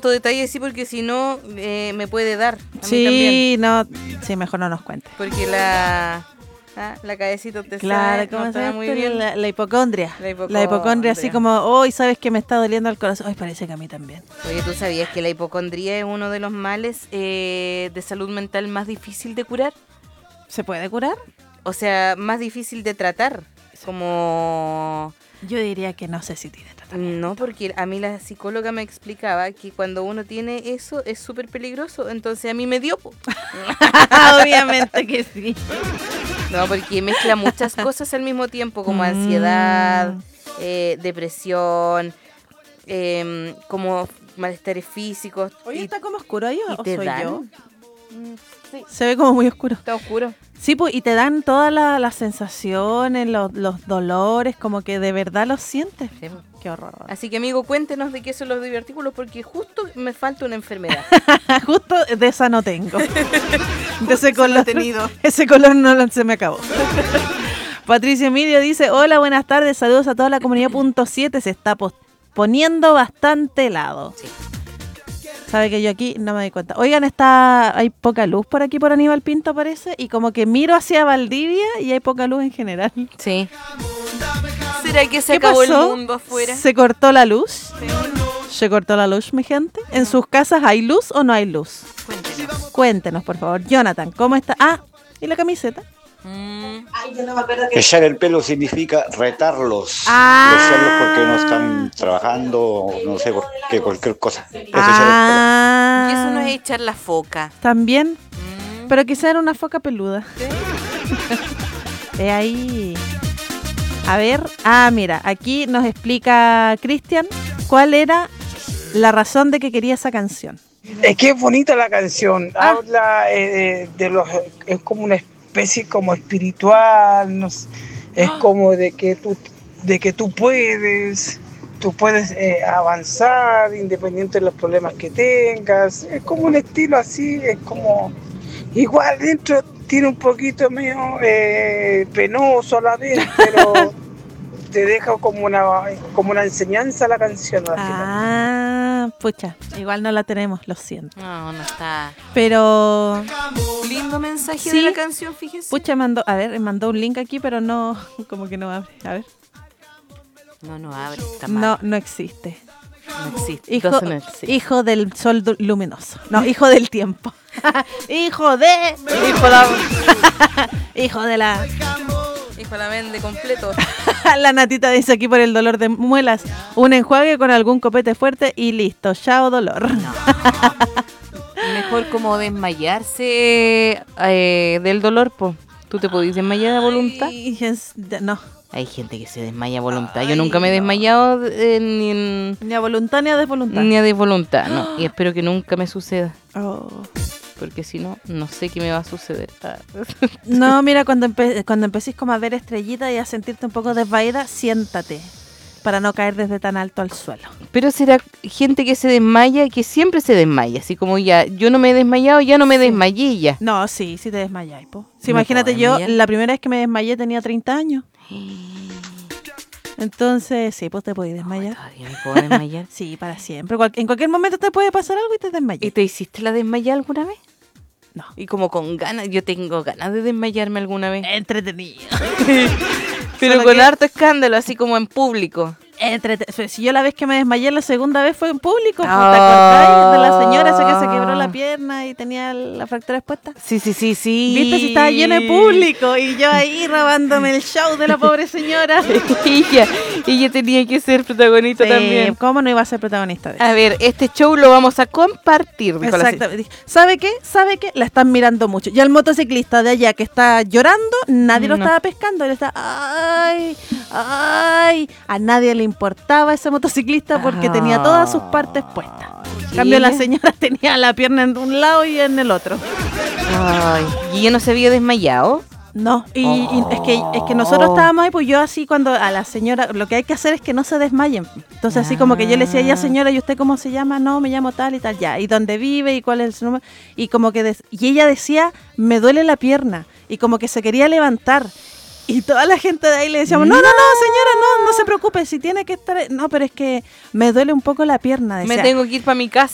detalle, sí, porque si no me puede dar. A sí, no, sí, mejor no nos cuente. Porque la cabecita te Claro, sabe, ¿cómo no se está llama? muy bien. La hipocondria. La La hipocondria, así como, hoy sabes que me está doliendo el corazón. Hoy parece que a mí también. Oye, ¿tú sabías que la hipocondría es uno de los males de salud mental más difícil de curar? ¿Se puede curar? O sea, más difícil de tratar. Como... Yo diría que no sé si tiene tratamiento. No, porque a mí la psicóloga me explicaba que cuando uno tiene eso es súper peligroso. Entonces a mí me dio, po. Obviamente que sí. No, porque mezcla muchas cosas al mismo tiempo, como ansiedad, depresión, como malestares físicos. Oye, ¿está como oscuro ahí o te soy dan. yo? Sí, Se ve como muy oscuro. está oscuro. Sí, pues, y te dan todas las sensaciones, los dolores, como que de verdad los sientes. Sí. Qué horror. Así que, amigo, cuéntenos de qué son los divertículos, porque justo me falta una enfermedad. Justo de esa no tengo. De ese Eso no color, he tenido. ese color no se me acabó. Patricia Emilio dice, hola, buenas tardes, saludos a toda la comunidad. .7 se está poniendo bastante helado. Sí. Sabe que yo aquí no me doy cuenta. Oigan, hay poca luz por aquí, por Aníbal Pinto parece, y como que miro hacia Valdivia y hay poca luz en general. Sí. ¿Será que se ¿Qué acabó pasó? el mundo afuera? ¿Se cortó la luz? Sí. ¿Se cortó la luz, mi gente? ¿En sus casas hay luz o no hay luz? Cuéntenos. Cuéntenos, por favor. Jonathan, ¿cómo está? Ah, ¿y la camiseta? Echar el pelo significa retarlos, Ah. desearlos porque no están trabajando, o no sé, porque cualquier cosa. Eso es echar Y eso no es echar la foca. También, pero quizá era una foca peluda. ¿Sí? Ahí. A ver, mira, aquí nos explica Cristian cuál era la razón de que quería esa canción. Es que es bonita la canción, habla de los, es como una especie como espiritual, no sé, es como de que tú puedes avanzar independiente de los problemas que tengas, es como un estilo así, es como igual dentro tiene un poquito medio penoso a la vez, pero te deja como una enseñanza la canción al final. Pucha, igual no la tenemos, lo siento. No está. Pero Lindo mensaje Sí. de la canción, fíjese. pucha, mandó un link aquí, pero no, como que no abre. A ver. No abre, está mal. No existe. No existe. Hijo, Entonces no existe. hijo del sol luminoso. No, hijo del tiempo. Hijo de la Hijo, la vende completo. La Natita dice aquí por el dolor de muelas, un enjuague con algún copete fuerte y listo, chao dolor. Mejor como desmayarse del dolor, po. ¿Tú te podés desmayar a voluntad? No, Hay gente que se desmaya a voluntad. Yo nunca me he desmayado ni a voluntad ni a desvoluntad. ni a desvoluntad, no. Y espero que nunca me suceda. Oh. Porque si no, no sé qué me va a suceder. No, mira, cuando empecés como a ver estrellitas y a sentirte un poco desvaída, siéntate para no caer desde tan alto al suelo. Pero será gente que se desmaya, que siempre se desmaya. Así como ya, yo no me he desmayado, ya no me desmayé ya. No, sí te desmayáis, po. Sí, ¿Me imagínate, puedo yo desmayar? la primera vez que me desmayé tenía 30 años. Entonces, sí, pues te podés desmayar. Todavía me puedo desmayar. Sí, para siempre. En cualquier momento te puede pasar algo y te desmayas. ¿Y te hiciste la desmayada alguna vez? No. Y como con ganas, yo tengo ganas de desmayarme alguna vez. Entretenido. Pero Solo con que- harto escándalo, así como en público. Si yo la vez que me desmayé la segunda vez fue en público, pues, ¿te Oh. acordáis de la señora esa que se quebró la pierna y tenía la fractura expuesta? Sí. Viste, si estaba lleno de público y yo ahí robándome el show de la pobre señora. ella tenía que ser protagonista también. ¿Cómo no iba a ser protagonista de eso? A ver, este show lo vamos a compartir, dijo la señora. Exactamente. ¿Sabe qué? La están mirando mucho. Y al motociclista de allá que está llorando, nadie lo No. estaba pescando. Él está, ay. A nadie le importaba ese motociclista porque tenía todas sus partes puestas. En cambio, la señora tenía la pierna en un lado y en el otro. Ay, ¿y ella no se había desmayado? No, y es que nosotros estábamos ahí, pues yo así cuando a la señora, lo que hay que hacer es que no se desmayen. Entonces así como que yo le decía, ya señora, ¿y usted cómo se llama? No, me llamo tal y tal, ya. ¿Y dónde vive? ¿Y cuál es su número? Y como que, y ella decía, me duele la pierna. Y como que se quería levantar. Y toda la gente de ahí le decíamos, no, señora, no se preocupe, si tiene que estar... No, pero es que me duele un poco la pierna. Decía. Me tengo que ir para mi casa.